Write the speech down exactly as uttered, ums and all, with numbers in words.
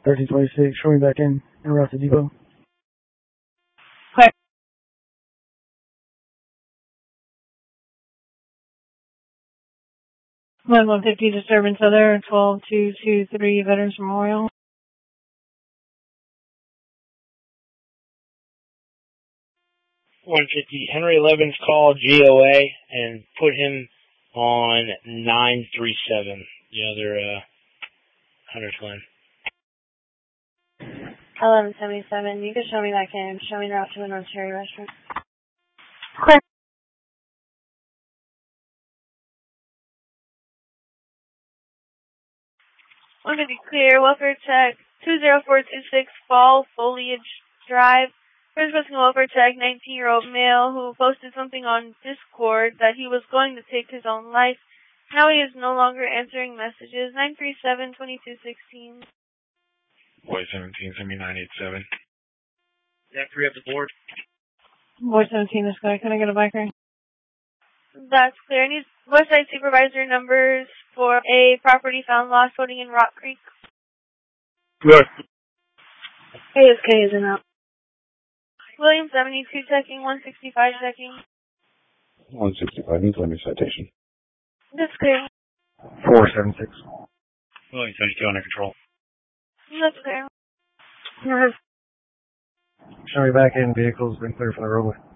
thirteen twenty-six, showing back in, en route to depot. Clear. one fifty disturbance other, twelve two two three Veterans Memorial. one fifty, Henry Levins called G O A and put him on nine three seven, the other uh, Hunter twin. eleven seventy-seven, you can show me that cam. Show me the route to the North Cherry restaurant. Clear. one fifty clear, welfare check, two zero four two six Fall Foliage Drive. First posting welfare check, nineteen-year-old male who posted something on Discord that he was going to take his own life. Now he is no longer answering messages. nine three seven, two two one six. Boy seventeen, send me nine eight seven. That three up the board. Boy seventeen, this guy. Can I get a biker? That's clear. I need Westside supervisor numbers for a property found lost floating in Rock Creek. Good. K S K is in out. William seventy-two checking, one sixty-five checking. one sixty-five, needs let me citation. That's clear. four seven six. William seventy-two under control. That's clear. Showing back in, vehicles been clear from the roadway.